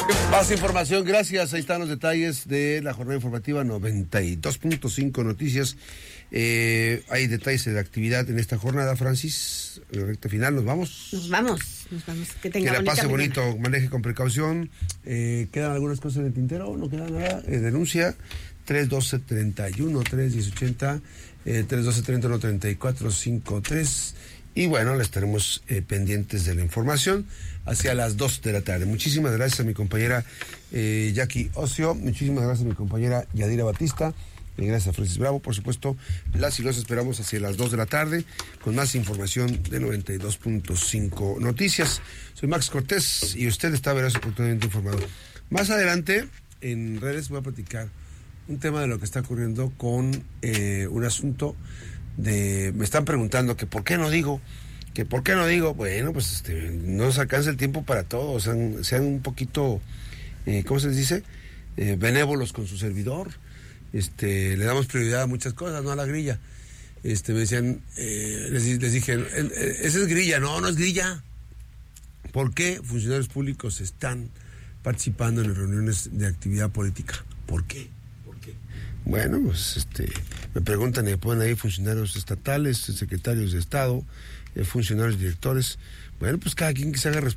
Más información, gracias. Ahí están los detalles de la jornada informativa 92.5 Noticias. Hay detalles de la actividad en esta jornada, Francis. En la recta final, ¿nos vamos? Nos vamos. Que tenga que la pase mañana. bonito, maneje con precaución. ¿Quedan algunas cosas en el tintero? ¿No queda nada? Denuncia 312-31, 310-80, 312-31-34-53. Y bueno, le estaremos pendientes de la información hacia las 2 de la tarde. Muchísimas gracias a mi compañera Jackie Ocio, muchísimas gracias a mi compañera Yadira Batista, y gracias a Francis Bravo. Por supuesto, las y los esperamos hacia las 2 de la tarde con más información de 92.5 Noticias. Soy Max Cortés y usted está verás oportunamente informado. Más adelante, en redes voy a platicar un tema de lo que está ocurriendo con un asunto de... Me están preguntando que por qué no digo, bueno, pues no nos alcanza el tiempo para todo, sean un poquito, ¿cómo se les dice? Benévolos con su servidor. Le damos prioridad a muchas cosas, no a la grilla. Me decían, les dije, esa es grilla. No es grilla. ¿Por qué funcionarios públicos están participando en las reuniones de actividad política? ¿Por qué? Bueno, pues me preguntan y me ponen ahí funcionarios estatales, secretarios de Estado, funcionarios directores. Bueno, pues cada quien que se haga responsable